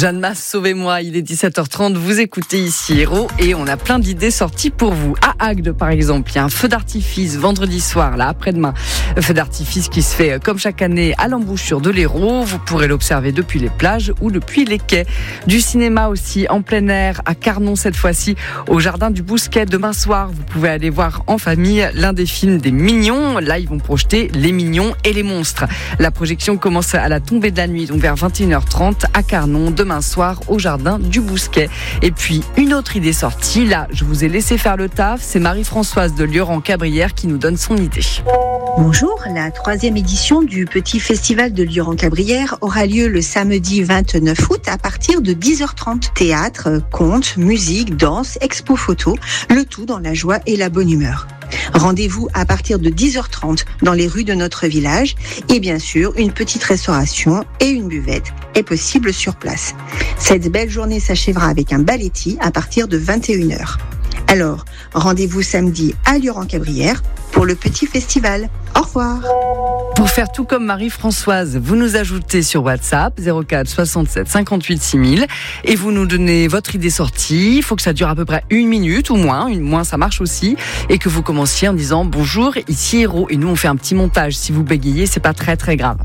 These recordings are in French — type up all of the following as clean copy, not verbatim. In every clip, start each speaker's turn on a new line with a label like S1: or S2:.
S1: Jeanne Masse, sauvez-moi, il est 17h30, vous écoutez ici Héros et on a plein d'idées sorties pour vous. À Agde par exemple, il y a un feu d'artifice vendredi soir, là après-demain. Un feu d'artifice qui se fait comme chaque année à l'embouchure de l'Hérault. Vous pourrez l'observer depuis les plages ou depuis les quais. Du cinéma aussi en plein air à Carnon cette fois-ci, au jardin du Bousquet. Demain soir, vous pouvez aller voir en famille l'un des films des Mignons. Là, ils vont projeter Les Mignons et les Monstres. La projection commence à la tombée de la nuit, donc vers 21h30 à Carnon, demain soir au jardin du Bousquet. Et puis, une autre idée sortie, là, je vous ai laissé faire le taf, c'est Marie-Françoise de Lioran-Cabrières qui nous donne son idée.
S2: Bonjour, la 3e édition du Petit Festival de Lioran-Cabrières aura lieu le samedi 29 août à partir de 10h30. Théâtre, contes, musique, danse, expo photo, le tout dans la joie et la bonne humeur. Rendez-vous à partir de 10h30 dans les rues de notre village et bien sûr, une petite restauration et une buvette est possible sur place. Cette belle journée s'achèvera avec un balletti à partir de 21h. Alors, rendez-vous samedi à Lioran-Cabrières pour le petit festival. Au revoir.
S1: Pour faire tout comme Marie-Françoise, vous nous ajoutez sur WhatsApp 04 67 58 6000 et vous nous donnez votre idée sortie. Il faut que ça dure à peu près 1 minute ou moins ça marche aussi, et que vous commenciez en disant bonjour, ici Héros, et nous on fait un petit montage. Si vous bégayez, c'est pas très très grave.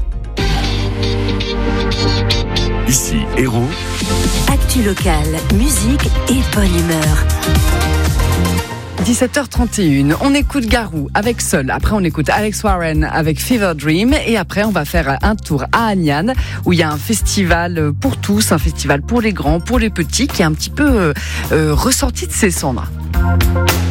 S3: Ici Héros.
S4: Actu locale, musique et bonne humeur.
S1: 17h31, on écoute Garou avec Seul, après on écoute Alex Warren avec Fever Dream, et après on va faire un tour à Agnan où il y a un festival pour tous, un festival pour les grands, pour les petits, qui est un petit peu ressorti de ses cendres.